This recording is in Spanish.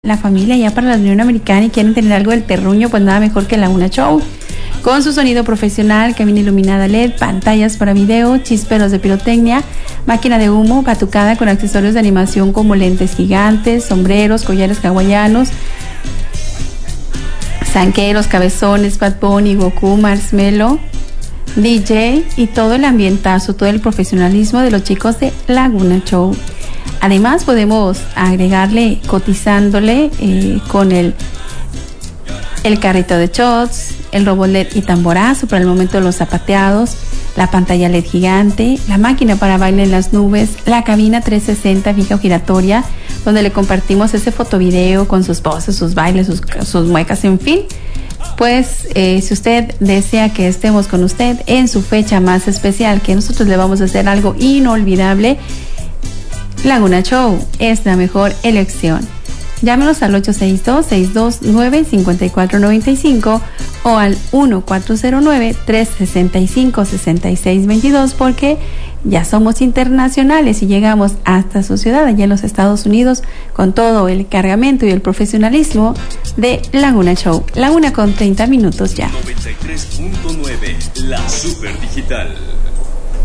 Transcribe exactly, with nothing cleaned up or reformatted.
La familia ya para la Unión Americana y quieren tener algo del terruño, pues nada mejor que Laguna Show. Con su sonido profesional, cabina iluminada L E D, pantallas para video, chisperos de pirotecnia, máquina de humo, batucada con accesorios de animación como lentes gigantes, sombreros, collares hawaianos, zanqueros, cabezones, Bad Bunny, Goku, Marshmello, D J y todo el ambientazo, todo el profesionalismo de los chicos de Laguna Show. Además podemos agregarle, cotizándole eh, con el, el carrito de shots, el robot L E D y tamborazo para el momento de los zapateados, la pantalla L E D gigante, la máquina para baile en las nubes, la cabina trescientos sesenta fija o giratoria, donde le compartimos ese fotovideo con sus poses, sus bailes, sus, sus muecas, en fin. Pues eh, si usted desea que estemos con usted en su fecha más especial, que nosotros le vamos a hacer algo inolvidable, Laguna Show es la mejor elección. Llámenos al ocho seis dos, seis dos nueve, cinco cuatro nueve cinco o al uno cuatro cero nueve, tres seis cinco, seis seis dos dos, porque ya somos internacionales y llegamos hasta su ciudad, allá en los Estados Unidos, con todo el cargamento y el profesionalismo de Laguna Show. La una con treinta minutos ya. noventa y tres punto nueve, la Super Digital.